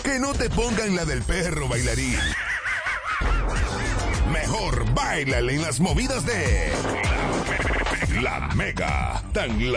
Que no te pongan la del perro bailarín. Mejor báilale en las movidas de La Mega. Tan